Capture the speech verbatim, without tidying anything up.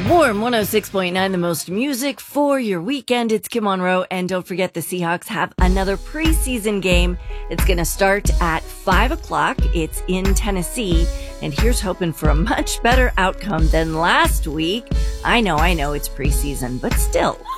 Warm one oh six point nine, the most music for your weekend. It's Kim Monroe, and don't forget the Seahawks have another preseason game. It's going to start at five o'clock. It's in Tennessee, and here's hoping for a much better outcome than last week. I know, I know it's preseason, but still,